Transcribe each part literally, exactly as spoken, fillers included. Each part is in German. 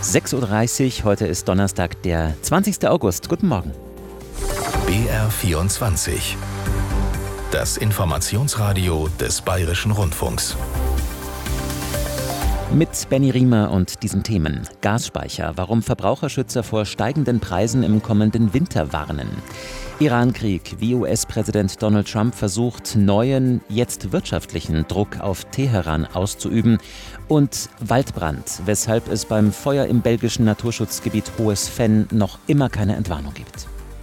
sechs Uhr dreißig, heute ist Donnerstag, der zwanzigster August. Guten Morgen. B R vierundzwanzig. Das Informationsradio des Bayerischen Rundfunks. Mit Benny Riemer und diesen Themen. Gasspeicher, warum Verbraucherschützer vor steigenden Preisen im kommenden Winter warnen. Irankrieg, wie U S-Präsident Donald Trump versucht, neuen, jetzt wirtschaftlichen Druck auf Teheran auszuüben. Und Waldbrand, weshalb es beim Feuer im belgischen Naturschutzgebiet Hohes Venn noch immer keine Entwarnung gibt.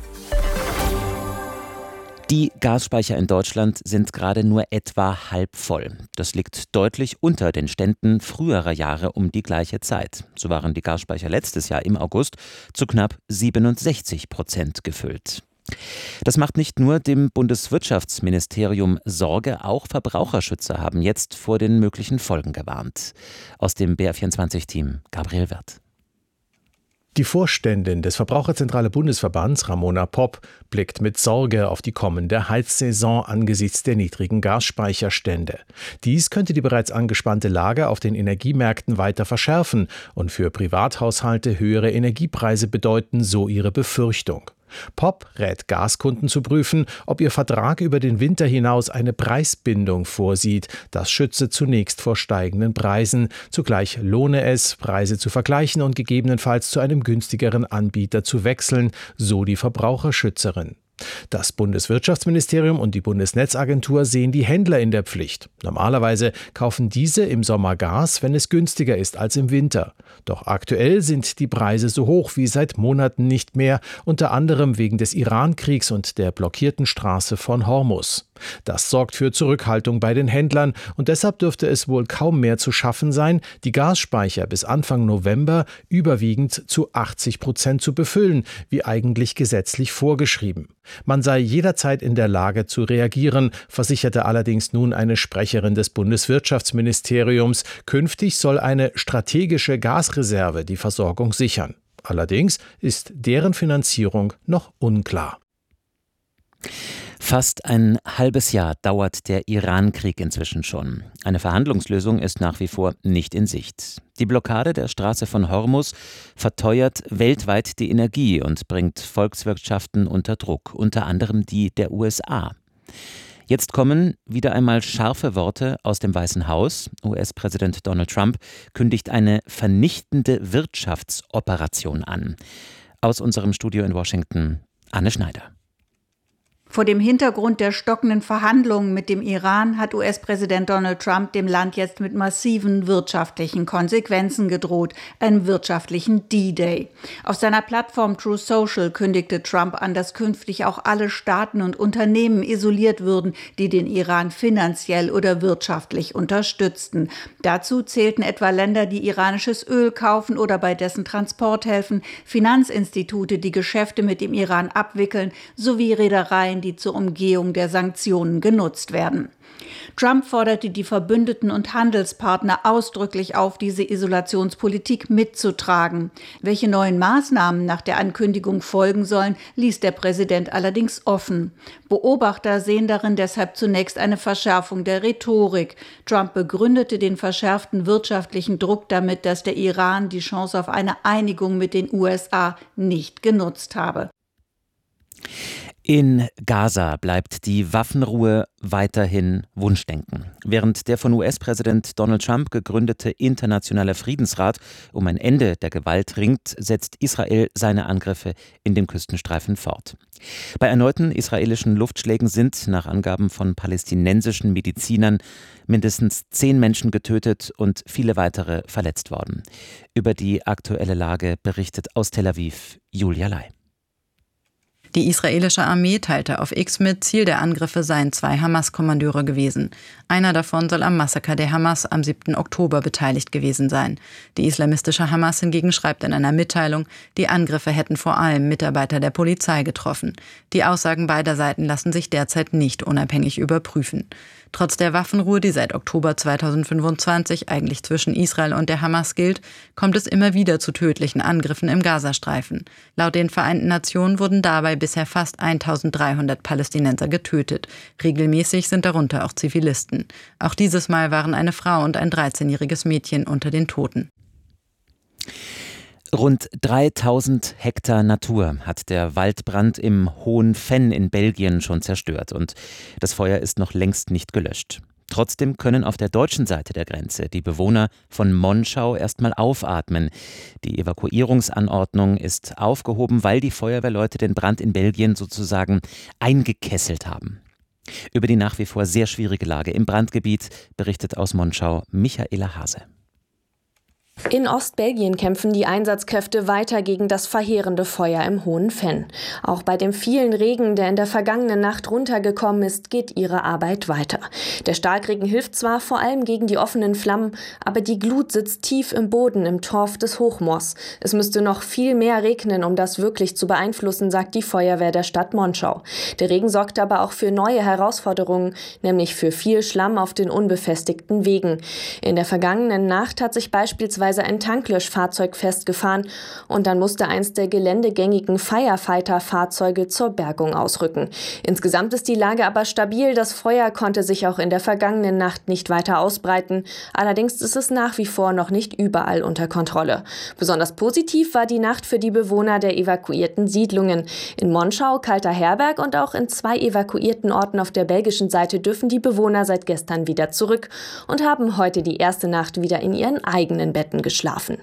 Die Gasspeicher in Deutschland sind gerade nur etwa halb voll. Das liegt deutlich unter den Ständen früherer Jahre um die gleiche Zeit. So waren die Gasspeicher letztes Jahr im August zu knapp siebenundsechzig Prozent gefüllt. Das macht nicht nur dem Bundeswirtschaftsministerium Sorge, auch Verbraucherschützer haben jetzt vor den möglichen Folgen gewarnt. Aus dem B R vierundzwanzig-Team Gabriel Wirth. Die Vorständin des Verbraucherzentrale Bundesverbands, Ramona Popp, blickt mit Sorge auf die kommende Heizsaison angesichts der niedrigen Gasspeicherstände. Dies könnte die bereits angespannte Lage auf den Energiemärkten weiter verschärfen und für Privathaushalte höhere Energiepreise bedeuten, so ihre Befürchtung. Popp rät Gaskunden zu prüfen, ob ihr Vertrag über den Winter hinaus eine Preisbindung vorsieht. Das schütze zunächst vor steigenden Preisen. Zugleich lohne es, Preise zu vergleichen und gegebenenfalls zu einem günstigeren Anbieter zu wechseln, so die Verbraucherschützerin. Das Bundeswirtschaftsministerium und die Bundesnetzagentur sehen die Händler in der Pflicht. Normalerweise kaufen diese im Sommer Gas, wenn es günstiger ist als im Winter. Doch aktuell sind die Preise so hoch wie seit Monaten nicht mehr, unter anderem wegen des Irankriegs und der blockierten Straße von Hormuz. Das sorgt für Zurückhaltung bei den Händlern und deshalb dürfte es wohl kaum mehr zu schaffen sein, die Gasspeicher bis Anfang November überwiegend zu achtzig Prozent zu befüllen, wie eigentlich gesetzlich vorgeschrieben. Man sei jederzeit in der Lage zu reagieren, versicherte allerdings nun eine Sprecherin des Bundeswirtschaftsministeriums. Künftig soll eine strategische Gasreserve die Versorgung sichern. Allerdings ist deren Finanzierung noch unklar. Fast ein halbes Jahr dauert der Irankrieg inzwischen schon. Eine Verhandlungslösung ist nach wie vor nicht in Sicht. Die Blockade der Straße von Hormuz verteuert weltweit die Energie und bringt Volkswirtschaften unter Druck, unter anderem die der U S A. Jetzt kommen wieder einmal scharfe Worte aus dem Weißen Haus. U S-Präsident Donald Trump kündigt eine vernichtende Wirtschaftsoperation an. Aus unserem Studio in Washington, Anne Schneider. Vor dem Hintergrund der stockenden Verhandlungen mit dem Iran hat U S-Präsident Donald Trump dem Land jetzt mit massiven wirtschaftlichen Konsequenzen gedroht, einem wirtschaftlichen D-Day. Auf seiner Plattform Truth Social kündigte Trump an, dass künftig auch alle Staaten und Unternehmen isoliert würden, die den Iran finanziell oder wirtschaftlich unterstützten. Dazu zählten etwa Länder, die iranisches Öl kaufen oder bei dessen Transport helfen, Finanzinstitute, die Geschäfte mit dem Iran abwickeln, sowie Reedereien, die zur Umgehung der Sanktionen genutzt werden. Trump forderte die Verbündeten und Handelspartner ausdrücklich auf, diese Isolationspolitik mitzutragen. Welche neuen Maßnahmen nach der Ankündigung folgen sollen, ließ der Präsident allerdings offen. Beobachter sehen darin deshalb zunächst eine Verschärfung der Rhetorik. Trump begründete den verschärften wirtschaftlichen Druck damit, dass der Iran die Chance auf eine Einigung mit den U S A nicht genutzt habe. In Gaza bleibt die Waffenruhe weiterhin Wunschdenken. Während der von U S-Präsident Donald Trump gegründete Internationale Friedensrat um ein Ende der Gewalt ringt, setzt Israel seine Angriffe in den Küstenstreifen fort. Bei erneuten israelischen Luftschlägen sind, nach Angaben von palästinensischen Medizinern, mindestens zehn Menschen getötet und viele weitere verletzt worden. Über die aktuelle Lage berichtet aus Tel Aviv Julia Lai. Die israelische Armee teilte auf X mit, Ziel der Angriffe seien zwei Hamas-Kommandeure gewesen. Einer davon soll am Massaker der Hamas am siebten Oktober beteiligt gewesen sein. Die islamistische Hamas hingegen schreibt in einer Mitteilung, die Angriffe hätten vor allem Mitarbeiter der Polizei getroffen. Die Aussagen beider Seiten lassen sich derzeit nicht unabhängig überprüfen. Trotz der Waffenruhe, die seit Oktober zweitausendfünfundzwanzig eigentlich zwischen Israel und der Hamas gilt, kommt es immer wieder zu tödlichen Angriffen im Gazastreifen. Laut den Vereinten Nationen wurden dabei bisher fast eintausenddreihundert Palästinenser getötet. Regelmäßig sind darunter auch Zivilisten. Auch dieses Mal waren eine Frau und ein dreizehnjähriges Mädchen unter den Toten. Rund dreitausend Hektar Natur hat der Waldbrand im Hohen Venn in Belgien schon zerstört und das Feuer ist noch längst nicht gelöscht. Trotzdem können auf der deutschen Seite der Grenze die Bewohner von Monschau erstmal aufatmen. Die Evakuierungsanordnung ist aufgehoben, weil die Feuerwehrleute den Brand in Belgien sozusagen eingekesselt haben. Über die nach wie vor sehr schwierige Lage im Brandgebiet berichtet aus Monschau Michaela Hase. In Ostbelgien kämpfen die Einsatzkräfte weiter gegen das verheerende Feuer im Hohen Venn. Auch bei dem vielen Regen, der in der vergangenen Nacht runtergekommen ist, geht ihre Arbeit weiter. Der Starkregen hilft zwar vor allem gegen die offenen Flammen, aber die Glut sitzt tief im Boden im Torf des Hochmoors. Es müsste noch viel mehr regnen, um das wirklich zu beeinflussen, sagt die Feuerwehr der Stadt Monschau. Der Regen sorgt aber auch für neue Herausforderungen, nämlich für viel Schlamm auf den unbefestigten Wegen. In der vergangenen Nacht hat sich beispielsweise ein Tanklöschfahrzeug festgefahren und dann musste eins der geländegängigen Firefighter-Fahrzeuge zur Bergung ausrücken. Insgesamt ist die Lage aber stabil. Das Feuer konnte sich auch in der vergangenen Nacht nicht weiter ausbreiten. Allerdings ist es nach wie vor noch nicht überall unter Kontrolle. Besonders positiv war die Nacht für die Bewohner der evakuierten Siedlungen. In Monschau, Kalter-Herberg und auch in zwei evakuierten Orten auf der belgischen Seite dürfen die Bewohner seit gestern wieder zurück und haben heute die erste Nacht wieder in ihren eigenen Betten geschlafen.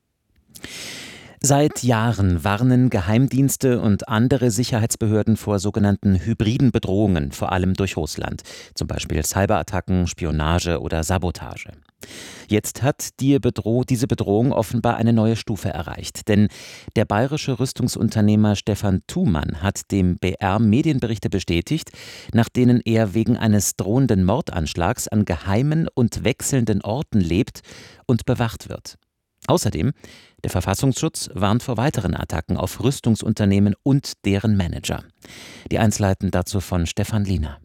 Seit Jahren warnen Geheimdienste und andere Sicherheitsbehörden vor sogenannten hybriden Bedrohungen, vor allem durch Russland, zum Beispiel Cyberattacken, Spionage oder Sabotage. Jetzt hat die Bedroh- diese Bedrohung offenbar eine neue Stufe erreicht, denn der bayerische Rüstungsunternehmer Stefan Thumann hat dem B R Medienberichte bestätigt, nach denen er wegen eines drohenden Mordanschlags an geheimen und wechselnden Orten lebt und bewacht wird. Außerdem, der Verfassungsschutz warnt vor weiteren Attacken auf Rüstungsunternehmen und deren Manager. Die Einzelheiten dazu von Stefan Liener.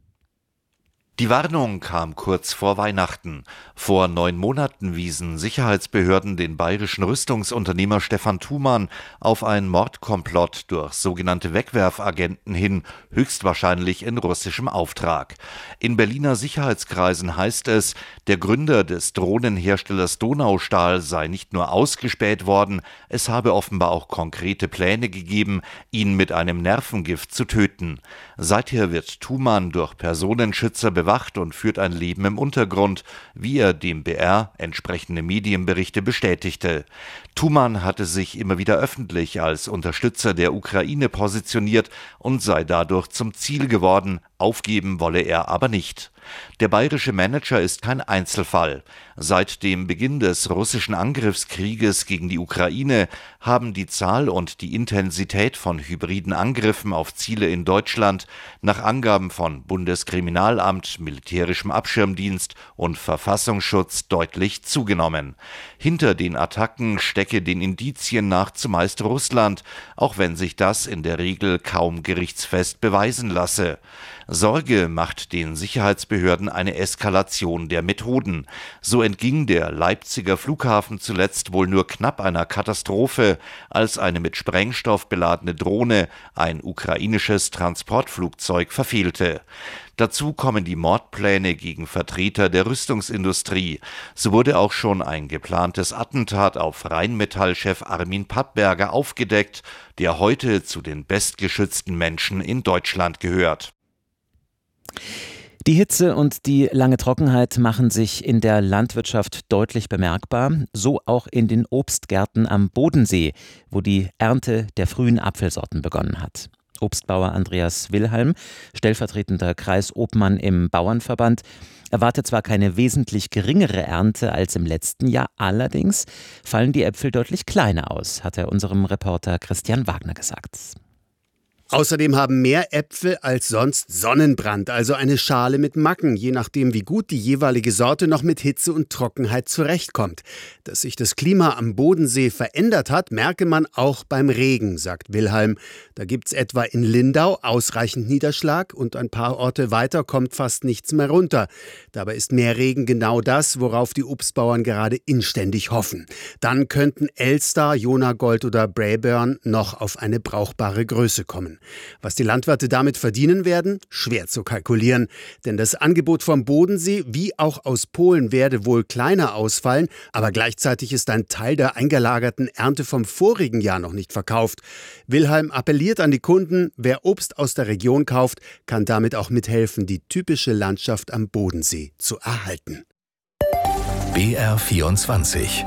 Die Warnung kam kurz vor Weihnachten. Vor neun Monaten wiesen Sicherheitsbehörden den bayerischen Rüstungsunternehmer Stefan Thumann auf einen Mordkomplott durch sogenannte Wegwerfagenten hin, höchstwahrscheinlich in russischem Auftrag. In Berliner Sicherheitskreisen heißt es, der Gründer des Drohnenherstellers Donaustahl sei nicht nur ausgespäht worden, es habe offenbar auch konkrete Pläne gegeben, ihn mit einem Nervengift zu töten. Seither wird Thumann durch Personenschützer bewacht und führt ein Leben im Untergrund, wie er dem B R entsprechende Medienberichte bestätigte. Thumann hatte sich immer wieder öffentlich als Unterstützer der Ukraine positioniert und sei dadurch zum Ziel geworden, aufgeben wolle er aber nicht. Der bayerische Manager ist kein Einzelfall. Seit dem Beginn des russischen Angriffskrieges gegen die Ukraine haben die Zahl und die Intensität von hybriden Angriffen auf Ziele in Deutschland nach Angaben von Bundeskriminalamt, Militärischem Abschirmdienst und Verfassungsschutz deutlich zugenommen. Hinter den Attacken stecke den Indizien nach zumeist Russland, auch wenn sich das in der Regel kaum gerichtsfest beweisen lasse. Sorge macht den Sicherheitsbehörden eine Eskalation der Methoden. So entging der Leipziger Flughafen zuletzt wohl nur knapp einer Katastrophe, als eine mit Sprengstoff beladene Drohne ein ukrainisches Transportflugzeug verfehlte. Dazu kommen die Mordpläne gegen Vertreter der Rüstungsindustrie. So wurde auch schon ein geplantes Attentat auf Rheinmetall-Chef Armin Pattberger aufgedeckt, der heute zu den bestgeschützten Menschen in Deutschland gehört. Die Hitze und die lange Trockenheit machen sich in der Landwirtschaft deutlich bemerkbar, so auch in den Obstgärten am Bodensee, wo die Ernte der frühen Apfelsorten begonnen hat. Obstbauer Andreas Wilhelm, stellvertretender Kreisobmann im Bauernverband, erwartet zwar keine wesentlich geringere Ernte als im letzten Jahr, allerdings fallen die Äpfel deutlich kleiner aus, hat er unserem Reporter Christian Wagner gesagt. Außerdem haben mehr Äpfel als sonst Sonnenbrand, also eine Schale mit Macken, je nachdem wie gut die jeweilige Sorte noch mit Hitze und Trockenheit zurechtkommt. Dass sich das Klima am Bodensee verändert hat, merke man auch beim Regen, sagt Wilhelm. Da gibt's etwa in Lindau ausreichend Niederschlag und ein paar Orte weiter kommt fast nichts mehr runter. Dabei ist mehr Regen genau das, worauf die Obstbauern gerade inständig hoffen. Dann könnten Elster, Jonagold oder Braeburn noch auf eine brauchbare Größe kommen. Spanien. Was die Landwirte damit verdienen werden, schwer zu kalkulieren. Denn das Angebot vom Bodensee wie auch aus Polen werde wohl kleiner ausfallen, aber gleichzeitig ist ein Teil der eingelagerten Ernte vom vorigen Jahr noch nicht verkauft. Wilhelm appelliert an die Kunden, wer Obst aus der Region kauft, kann damit auch mithelfen, die typische Landschaft am Bodensee zu erhalten. B R vierundzwanzig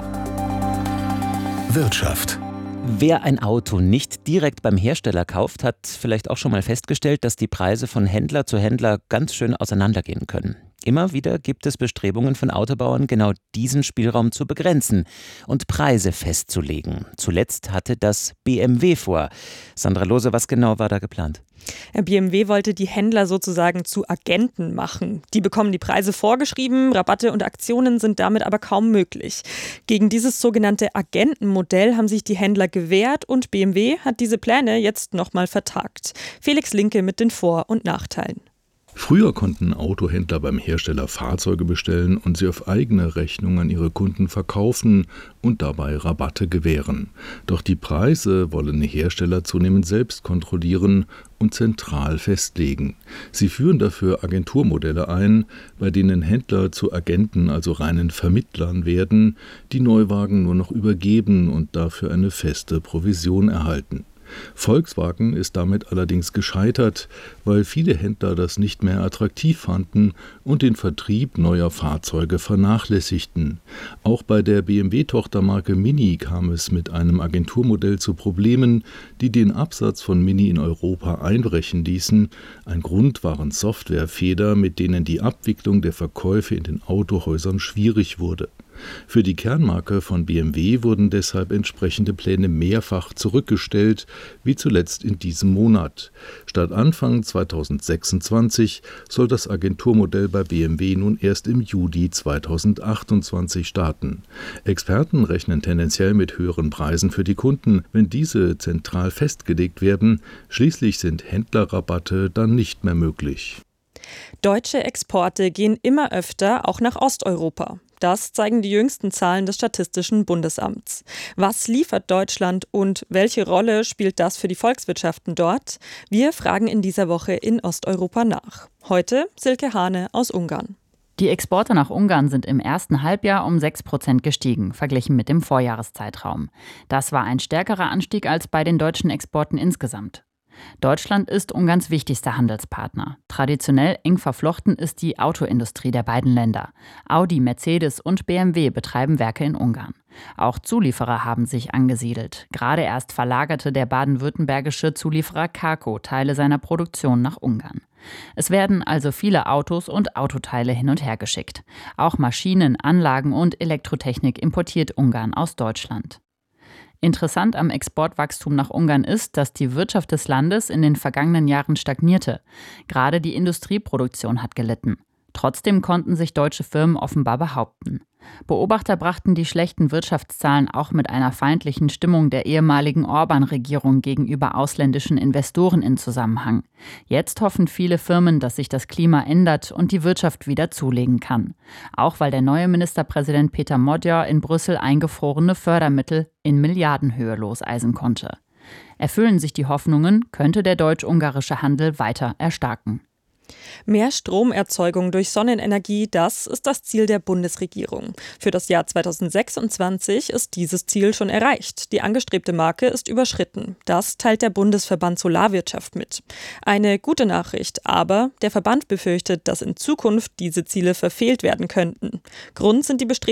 Wirtschaft. Wer ein Auto nicht direkt beim Hersteller kauft, hat vielleicht auch schon mal festgestellt, dass die Preise von Händler zu Händler ganz schön auseinandergehen können. Immer wieder gibt es Bestrebungen von Autobauern, genau diesen Spielraum zu begrenzen und Preise festzulegen. Zuletzt hatte das B M W vor. Sandra Lose, was genau war da geplant? B M W wollte die Händler sozusagen zu Agenten machen. Die bekommen die Preise vorgeschrieben, Rabatte und Aktionen sind damit aber kaum möglich. Gegen dieses sogenannte Agentenmodell haben sich die Händler gewehrt und B M W hat diese Pläne jetzt nochmal vertagt. Felix Linke mit den Vor- und Nachteilen. Früher konnten Autohändler beim Hersteller Fahrzeuge bestellen und sie auf eigene Rechnung an ihre Kunden verkaufen und dabei Rabatte gewähren. Doch die Preise wollen die Hersteller zunehmend selbst kontrollieren und zentral festlegen. Sie führen dafür Agenturmodelle ein, bei denen Händler zu Agenten, also reinen Vermittlern werden, die Neuwagen nur noch übergeben und dafür eine feste Provision erhalten. Volkswagen ist damit allerdings gescheitert, weil viele Händler das nicht mehr attraktiv fanden und den Vertrieb neuer Fahrzeuge vernachlässigten. Auch bei der B M W-Tochtermarke Mini kam es mit einem Agenturmodell zu Problemen, die den Absatz von Mini in Europa einbrechen ließen. Ein Grund waren Softwarefehler, mit denen die Abwicklung der Verkäufe in den Autohäusern schwierig wurde. Für die Kernmarke von B M W wurden deshalb entsprechende Pläne mehrfach zurückgestellt, wie zuletzt in diesem Monat. Statt Anfang zweitausendsechsundzwanzig soll das Agenturmodell bei B M W nun erst im Juli zweitausendachtundzwanzig starten. Experten rechnen tendenziell mit höheren Preisen für die Kunden, wenn diese zentral festgelegt werden. Schließlich sind Händlerrabatte dann nicht mehr möglich. Deutsche Exporte gehen immer öfter auch nach Osteuropa. Das zeigen die jüngsten Zahlen des Statistischen Bundesamts. Was liefert Deutschland und welche Rolle spielt das für die Volkswirtschaften dort? Wir fragen in dieser Woche in Osteuropa nach. Heute Silke Hane aus Ungarn. Die Exporte nach Ungarn sind im ersten Halbjahr um sechs Prozent gestiegen, verglichen mit dem Vorjahreszeitraum. Das war ein stärkerer Anstieg als bei den deutschen Exporten insgesamt. Deutschland ist Ungarns wichtigster Handelspartner. Traditionell eng verflochten ist die Autoindustrie der beiden Länder. Audi, Mercedes und B M W betreiben Werke in Ungarn. Auch Zulieferer haben sich angesiedelt. Gerade erst verlagerte der baden-württembergische Zulieferer Carco Teile seiner Produktion nach Ungarn. Es werden also viele Autos und Autoteile hin und her geschickt. Auch Maschinen, Anlagen und Elektrotechnik importiert Ungarn aus Deutschland. Interessant am Exportwachstum nach Ungarn ist, dass die Wirtschaft des Landes in den vergangenen Jahren stagnierte. Gerade die Industrieproduktion hat gelitten. Trotzdem konnten sich deutsche Firmen offenbar behaupten. Beobachter brachten die schlechten Wirtschaftszahlen auch mit einer feindlichen Stimmung der ehemaligen Orban-Regierung gegenüber ausländischen Investoren in Zusammenhang. Jetzt hoffen viele Firmen, dass sich das Klima ändert und die Wirtschaft wieder zulegen kann. Auch weil der neue Ministerpräsident Peter Magyar in Brüssel eingefrorene Fördermittel in Milliardenhöhe loseisen konnte. Erfüllen sich die Hoffnungen, könnte der deutsch-ungarische Handel weiter erstarken. Mehr Stromerzeugung durch Sonnenenergie, das ist das Ziel der Bundesregierung. Für das Jahr zweitausendsechsundzwanzig ist dieses Ziel schon erreicht. Die angestrebte Marke ist überschritten. Das teilt der Bundesverband Solarwirtschaft mit. Eine gute Nachricht, aber der Verband befürchtet, dass in Zukunft diese Ziele verfehlt werden könnten. Grund sind die Bestrebungen